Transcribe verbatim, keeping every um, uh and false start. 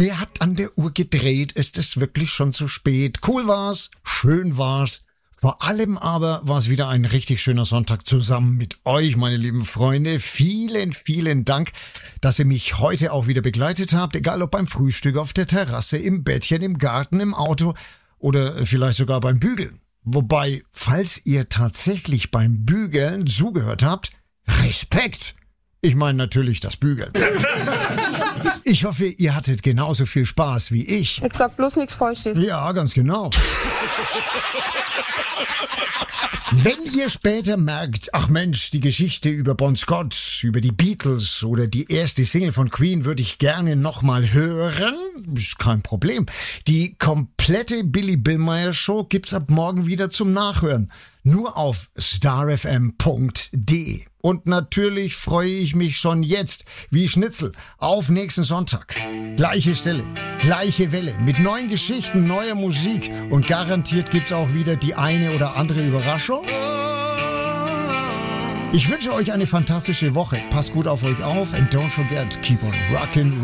wer hat an der Uhr gedreht? Ist es wirklich schon zu spät? Cool war's, schön war's. Vor allem aber war es wieder ein richtig schöner Sonntag zusammen mit euch, meine lieben Freunde. Vielen, vielen Dank, dass ihr mich heute auch wieder begleitet habt. Egal ob beim Frühstück, auf der Terrasse, im Bettchen, im Garten, im Auto oder vielleicht sogar beim Bügeln. Wobei, falls ihr tatsächlich beim Bügeln zugehört habt, Respekt! Ich meine natürlich das Bügeln. Ich hoffe, ihr hattet genauso viel Spaß wie ich. Jetzt sag bloß nichts Falsches. Ja, ganz genau. Wenn ihr später merkt, ach Mensch, die Geschichte über Bon Scott, über die Beatles oder die erste Single von Queen würde ich gerne nochmal hören, ist kein Problem. Die komplette Billy Billmeyer Show gibt's ab morgen wieder zum Nachhören. Nur auf starfm punkt de. Und natürlich freue ich mich schon jetzt, wie Schnitzel, auf nächsten Sonntag. Gleiche Stelle, gleiche Welle, mit neuen Geschichten, neuer Musik und garantiert gibt's auch wieder die eine oder andere Überraschung. Ich wünsche euch eine fantastische Woche. Passt gut auf euch auf and don't forget, keep on rockin'.